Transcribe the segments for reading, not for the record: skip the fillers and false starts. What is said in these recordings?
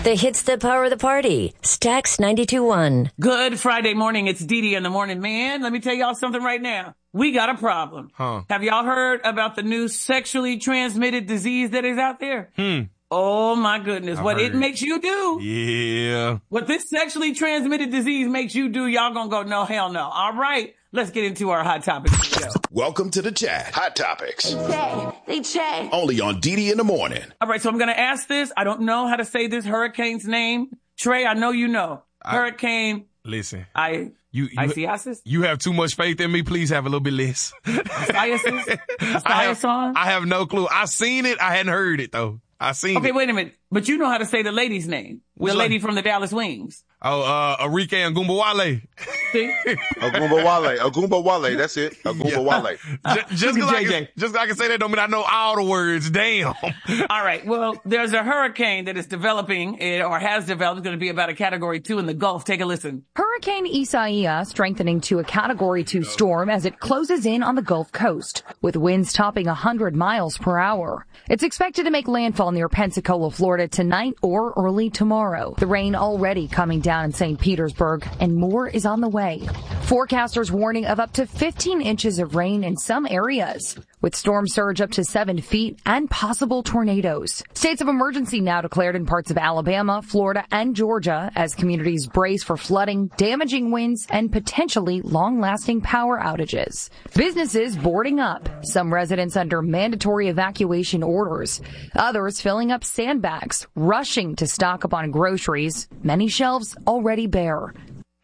The hits that power the party. Stax 92.1. Good Friday morning. It's Dee Dee in the morning, man. Let me tell y'all something right now. We got a problem. Have y'all heard about the new sexually transmitted disease that is out there? Oh my goodness. What it makes you do. Yeah. What this sexually transmitted disease makes you do, y'all gonna go, no, hell no. All right. Let's get into our hot topics. Welcome to the chat. Hot topics. They chat. Only on Dee Dee in the morning. All right. So I'm going to ask this. I don't know how to say this hurricane's name. Trey, I know you know. Hurricane. Listen. Isiasis? You have too much faith in me. Please have a little bit less. Isiasis? I have no clue. I seen it. I hadn't heard it though. Okay, wait a minute. But you know how to say the lady's name. The lady from the Dallas Wings. Arike Ogunbowale. See? Ogunbowale. That's it. Ogunbowale. Just because I can say that don't mean I know all the words. Damn. All right. Well, there's a hurricane that is developing or has developed. It's going to be about a Category 2 in the Gulf. Take a listen. Hurricane Isaias strengthening to a Category 2 storm as it closes in on the Gulf Coast, with winds topping 100 miles per hour. It's expected to make landfall near Pensacola, Florida tonight or early tomorrow. The rain already coming down in St. Petersburg, and more is on the way. Forecasters warning of up to 15 inches of rain in some areas, with storm surge up to 7 feet and possible tornadoes. States of emergency now declared in parts of Alabama, Florida, and Georgia as communities brace for flooding, damaging winds, and potentially long-lasting power outages. Businesses boarding up, some residents under mandatory evacuation orders, others filling up sandbags, rushing to stock up on groceries, many shelves already bare.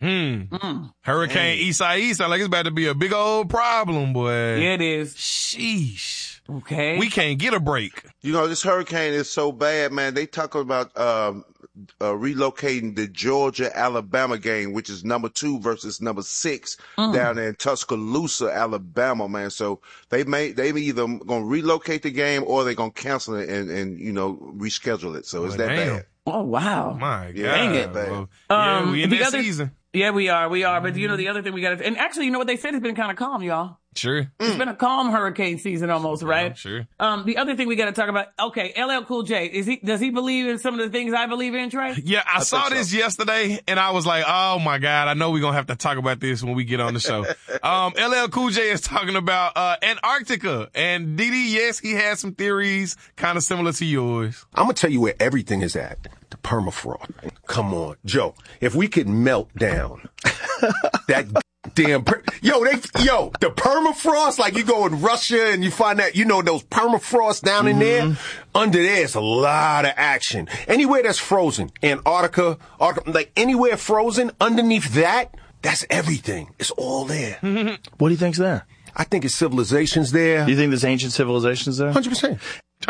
Hurricane Isaias sound like it's about to be a big old problem, boy. Yeah, it is. Sheesh. Okay. We can't get a break. You know, this hurricane is so bad, man. They talking about relocating the Georgia-Alabama game, which is number 2 versus number 6 down there in Tuscaloosa, Alabama, man. So they either gonna relocate the game or they're gonna cancel it and reschedule it. So it's that bad. Oh, wow. My God. Dang it. Well, we in that season. Yeah, we are. But the other thing we got to, and actually, you know what they said? It's been kind of calm, y'all. Sure. It's been a calm hurricane season almost, right? Sure. The other thing we got to talk about, okay, LL Cool J, does he believe in some of the things I believe in, Trey? Yeah, I saw this yesterday and I was like, oh my God, I know we're going to have to talk about this when we get on the show. LL Cool J is talking about, Antarctica, and Didi, yes, he has some theories kind of similar to yours. I'm going to tell you where everything is at. The permafrost. Come on, Joe, if we could melt down that damn, the permafrost, like you go in Russia and you find that, those permafrost down in there, under there is a lot of action. Anywhere that's frozen, Antarctica, like anywhere frozen, underneath that, that's everything. It's all there. What do you think's there? I think it's civilizations there. Do you think there's ancient civilizations there? 100%.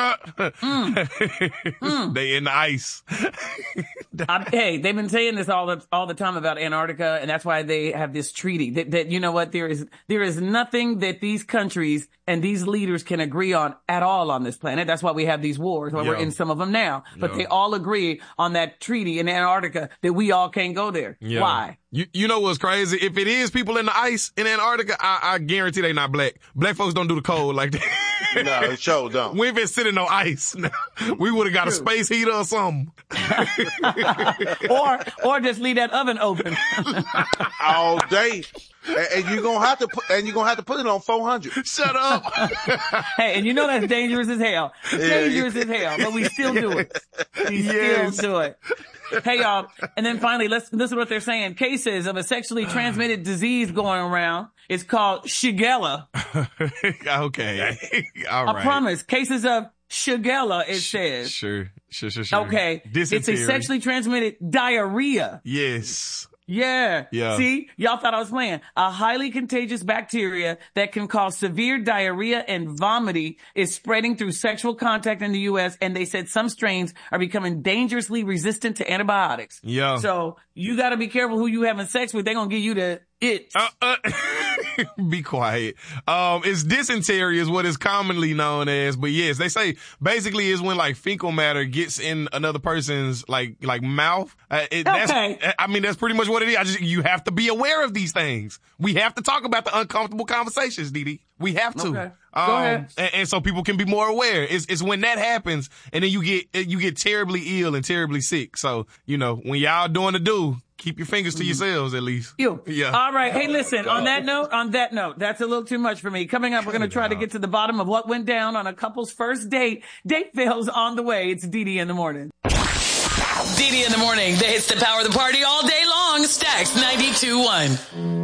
They in the ice. Hey, they've been saying this all the time about Antarctica, and that's why they have this treaty. That you know what, there is nothing that these countries and these leaders can agree on at all on this planet. That's why we have these wars. Why we're in some of them now. But they all agree on that treaty in Antarctica that we all can't go there. Yeah. Why? You know what's crazy? If it is people in the ice in Antarctica, I guarantee they not black. Black folks don't do the cold like that. No, it sure don't. We ain't been sitting on ice. We would have got a space heater or something. or just leave that oven open all day. And you're gonna have to put it on 400. Shut up. Hey, and you know that's dangerous as hell. Dangerous as hell, but we still do it. We still do it. Hey, y'all. And then finally, listen to what they're saying. Cases of a sexually transmitted disease going around. It's called Shigella. Okay. All right. I promise. Cases of Shigella, it says. Sure. Okay. It's a sexually transmitted diarrhea. Yes. Yeah. See, y'all thought I was playing. A highly contagious bacteria that can cause severe diarrhea and vomiting is spreading through sexual contact in the U.S. And they said some strains are becoming dangerously resistant to antibiotics. Yeah. So you got to be careful who you having sex with. They're going to give you Be quiet. It's dysentery is what is commonly known as, but yes, they say basically is when like fecal matter gets in another person's like mouth. That's pretty much what it is. You have to be aware of these things. We have to talk about the uncomfortable conversations, Didi. We have to. Okay. Go ahead. And so people can be more aware. It's when that happens, and then you get terribly ill and terribly sick. So, when y'all doing the do, keep your fingers to yourselves at least. Yeah. All right. Hey, listen, on that note, that's a little too much for me. Coming up, we're going to try to get to the bottom of what went down on a couple's first date. Date fails on the way. It's DD in the morning. DD in the morning. The hits that power the party all day long. Stacks 92.1.